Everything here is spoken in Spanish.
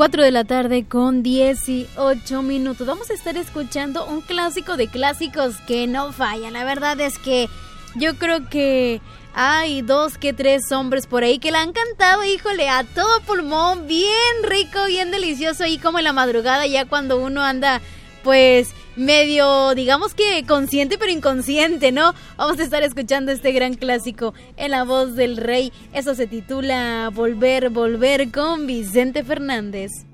4 de la tarde con 18 minutos. Vamos a estar escuchando un clásico de clásicos que no falla. La verdad es que yo creo que hay 2 que 3 hombres por ahí que la han cantado, híjole, a todo pulmón, bien rico, bien delicioso, ahí como en la madrugada, ya cuando uno anda, pues, medio, digamos que consciente pero inconsciente, ¿no? Vamos a estar escuchando este gran clásico en la voz del rey. Eso se titula Volver, Volver con Vicente Fernández.